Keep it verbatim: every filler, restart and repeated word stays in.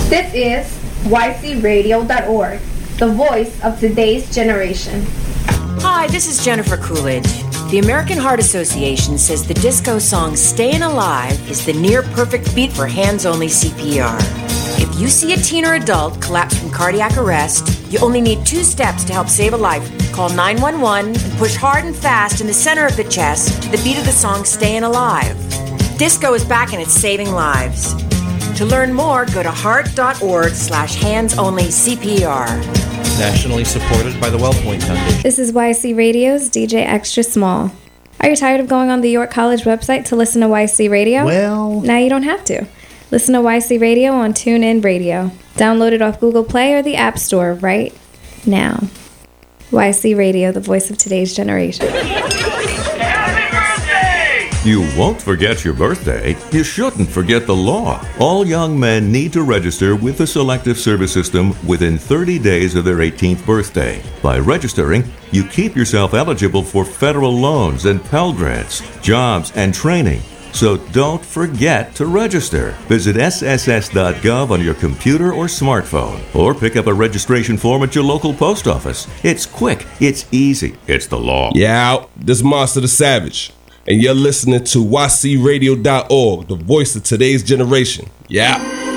This is Y C radio dot org, the voice of today's generation. Hi, this is Jennifer Coolidge. The American Heart Association says the disco song Stayin' Alive is the near-perfect beat for hands-only C P R. If you see a teen or adult collapse from cardiac arrest, you only need two steps to help save a life. Call nine one one and push hard and fast in the center of the chest to the beat of the song Stayin' Alive. Disco is back and it's saving lives. To learn more, go to heart.org slash hands-only CPR. Nationally supported by the WellPoint Foundation. This is Y C Radio's D J Extra Small. Are you tired of going on the York College website to listen to Y C Radio? Well... Now you don't have to. Listen to Y C Radio on TuneIn Radio. Download it off Google Play or the App Store right now. Y C Radio, the voice of today's generation. You won't forget your birthday. You shouldn't forget the law. All young men need to register with the Selective Service System within thirty days of their eighteenth birthday. By registering, you keep yourself eligible for federal loans and Pell Grants, jobs, and training. So don't forget to register. Visit S S S dot gov on your computer or smartphone, or pick up a registration form at your local post office. It's quick, it's easy, it's the law. Yeah, this is Monster the Savage, and you're listening to Y C radio dot org, the voice of today's generation. Yeah.